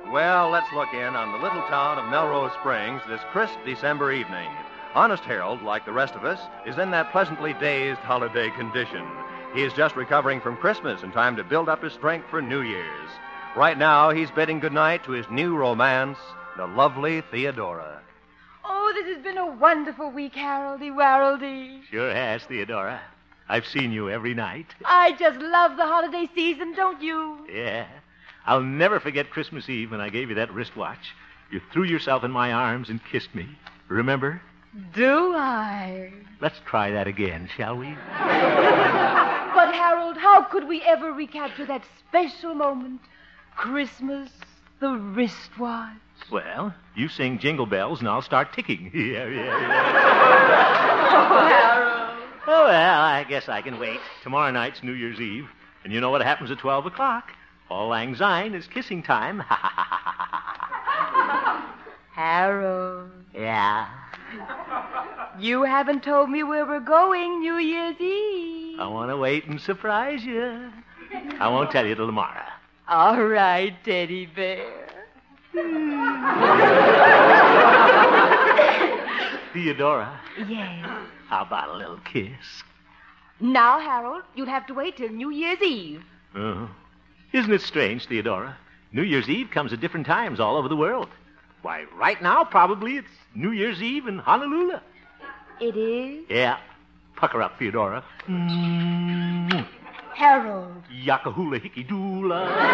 Well, let's look in on the little town of Melrose Springs this crisp December evening. Honest Harold, like the rest of us, is in that pleasantly dazed holiday condition. He is just recovering from Christmas in time to build up his strength for New Year's. Right now, he's bidding goodnight to his new romance, the lovely Theodora. Oh, this has been a wonderful week, Haroldy Waroldy. Sure has, Theodora. I've seen you every night. I just love the holiday season, don't you? Yeah. I'll never forget Christmas Eve when I gave you that wristwatch. You threw yourself in my arms and kissed me. Remember? Do I? Let's try that again, shall we? But, Harold, how could we ever recapture that special moment? Christmas, the wristwatch. Well, you sing Jingle Bells and I'll start ticking. Yeah. Oh, Harold. Oh, well, I guess I can wait. Tomorrow night's New Year's Eve, and you know what happens at 12 o'clock. Auld Lang Syne is kissing time. Harold, Yeah. you haven't told me where we're going New Year's Eve. I want to wait and surprise you. I won't tell you till tomorrow. All right, Teddy Bear. Theodora, Yes. how about a little kiss? Now, Harold, you'll have to wait till New Year's Eve. Uh-huh. Isn't it strange, Theodora? New Year's Eve comes at different times all over the world. Why, right now, probably it's New Year's Eve in Honolulu. It is? Yeah. Pucker up, Theodora. Harold. Yakahula hickey doola.